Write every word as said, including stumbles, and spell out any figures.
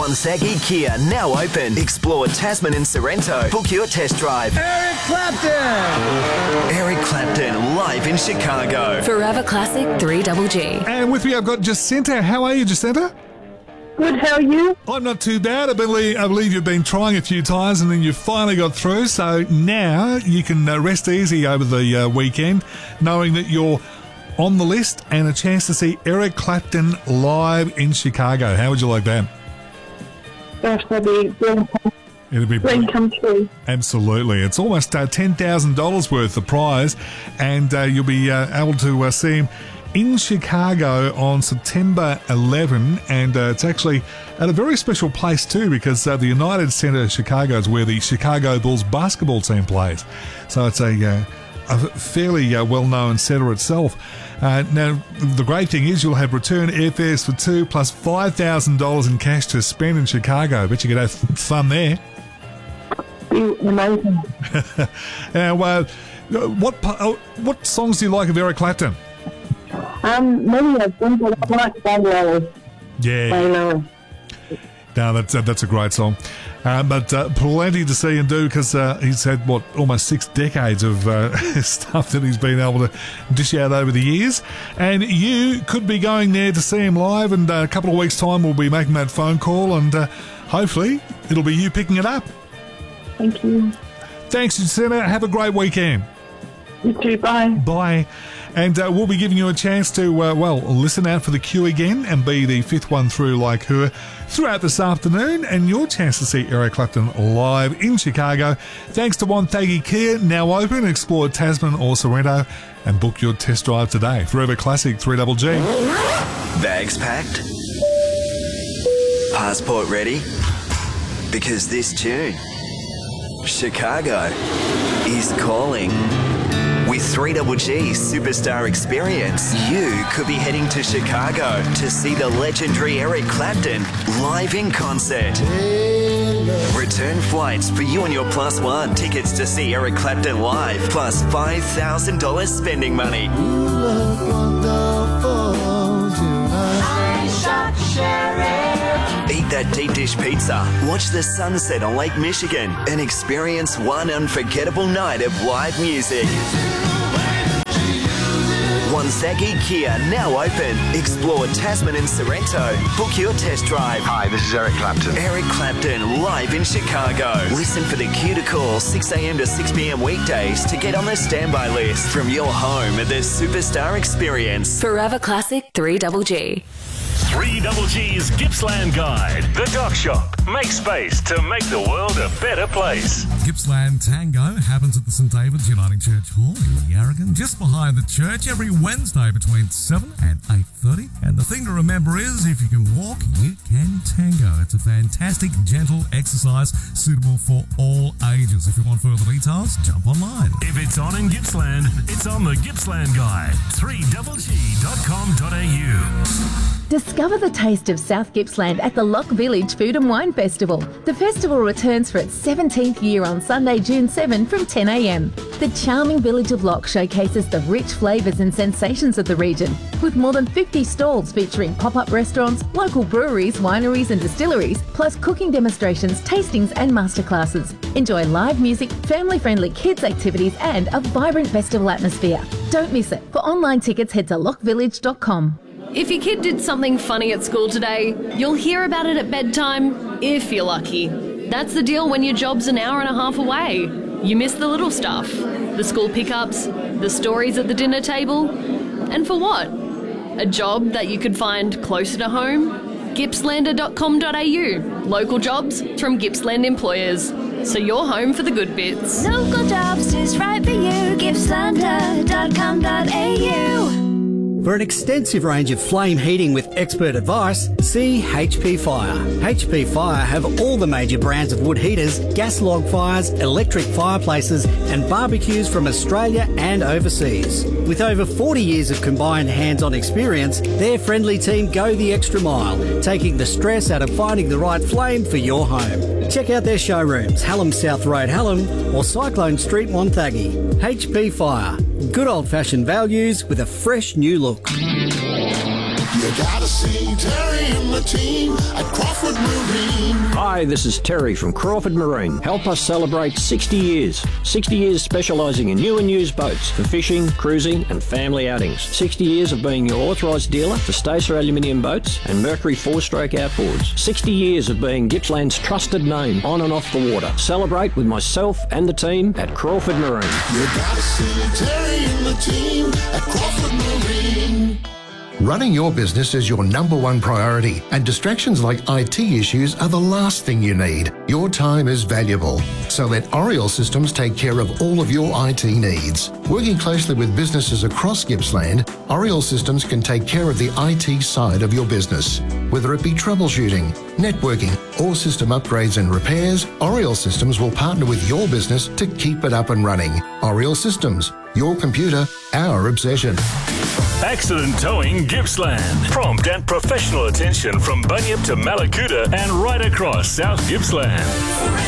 Wonthaggi Kia, now open. Explore Tasman and Sorrento. Book your test drive. Eric Clapton! Eric Clapton, live in Chicago. Forever Classic three G G. And with me, I've got Jacinta. How are you, Jacinta? Good, how are you? I'm not too bad. I believe, I believe you've been trying a few times and then you finally got through. So now you can uh, rest easy over the uh, weekend, knowing that you're on the list and a chance to see Eric Clapton live in Chicago. How would you like that? Gosh, that'd be brilliant. It'll be Dream come true. Absolutely. It's almost uh, ten thousand dollars worth of prize, and uh, you'll be uh, able to uh, see him in Chicago on September eleventh, and uh, it's actually at a very special place too, because uh, the United Center Chicago is where the Chicago Bulls basketball team plays. So it's a, uh, a fairly uh, well-known center itself. Uh, now, the great thing is you'll have return airfares for two plus five thousand dollars in cash to spend in Chicago. I bet you could have fun there. Amazing. Now, uh, what uh, what songs do you like of Eric Clapton? Um, many of them, but I like Bangla. Yeah. Bangla. No, that's uh, that's a great song. Uh, but uh, plenty to see and do, because uh, he's had, what, almost six decades of uh, stuff that he's been able to dish out over the years. And you could be going there to see him live, and uh, a couple of weeks' time we'll be making that phone call, and uh, hopefully it'll be you picking it up. Thank you. Thanks, Jacinta. Have a great weekend. You too, bye. Bye. And uh, we'll be giving you a chance to, uh, well, listen out for the queue again and be the fifth one through like her throughout this afternoon, and your chance to see Eric Clapton live in Chicago. Thanks to Wonthaggi Kia, now open. Explore Tasman or Sorrento and book your test drive today. Forever Classic three G G. Bags packed? Passport ready? Because this tune, Chicago, is calling. With three G G Superstar Experience, you could be heading to Chicago to see the legendary Eric Clapton live in concert. Return flights for you and your plus one. Tickets to see Eric Clapton live, plus five thousand dollars spending money. Eat that deep dish pizza, watch the sunset on Lake Michigan, and experience one unforgettable night of live music. Wonthaggi Kia, now open. Explore Tasman and Sorrento. Book your test drive. Hi, this is Eric Clapton. Eric Clapton, live in Chicago. Listen for the cue to call six a.m. to six p.m. weekdays to get on the standby list from your home at the Superstar Experience. Forever Classic three G G. three G G's Gippsland Guide. The Dock Shop. Make space to make the world a better place. Gippsland Tango happens at the St David's Uniting Church Hall in Yarragon, just behind the church, every Wednesday between seven and eight thirty. And the thing to remember is, if you can walk, you can tango. It's a fantastic, gentle exercise suitable for all ages. If you want further details, jump online. If it's on in Gippsland, it's on the Gippsland Guide. three G G dot com dot a u. Discover the taste of South Gippsland at the Lock Village Food and Wine Festival. The festival returns for its seventeenth year on Sunday, June seventh from ten a.m. The charming village of Lock showcases the rich flavours and sensations of the region, with more than fifty stalls featuring pop-up restaurants, local breweries, wineries and distilleries, plus cooking demonstrations, tastings and masterclasses. Enjoy live music, family-friendly kids activities and a vibrant festival atmosphere. Don't miss it. For online tickets, head to lock village dot com. If your kid did something funny at school today, you'll hear about it at bedtime, if you're lucky. That's the deal when your job's an hour and a half away. You miss the little stuff, the school pickups, the stories at the dinner table. And for what? A job that you could find closer to home? Gippslander dot com dot a u. Local jobs from Gippsland employers. So you're home for the good bits. Local jobs is right for you. Gippslander dot com dot a u. For an extensive range of flame heating with expert advice, see H P Fire. H P Fire have all the major brands of wood heaters, gas log fires, electric fireplaces and barbecues from Australia and overseas. With over forty years of combined hands-on experience, their friendly team go the extra mile, taking the stress out of finding the right flame for your home. Check out their showrooms, Hallam South Road, Hallam or Cyclone Street, Wonthaggi. H P Fire. Good old-fashioned values with a fresh new look. You gotta see Terry and the team at Crawford Marine. Hi, this is Terry from Crawford Marine. Help us celebrate sixty years. sixty years specialising in new and used boats for fishing, cruising and family outings. sixty years of being your authorised dealer for Stacer aluminium boats and Mercury four-stroke outboards. sixty years of being Gippsland's trusted name on and off the water. Celebrate with myself and the team at Crawford Marine. You gotta see Terry and the team at Crawford Marine. Running your business is your number one priority, and distractions like I T issues are the last thing you need. Your time is valuable, so let Oriel Systems take care of all of your I T needs. Working closely with businesses across Gippsland, Oriel Systems can take care of the I T side of your business. Whether it be troubleshooting, networking, or system upgrades and repairs, Oriel Systems will partner with your business to keep it up and running. Oriel Systems, your computer, our obsession. Accident Towing Gippsland. Prompt and professional attention from Bunyip to Malakuta and right across South Gippsland.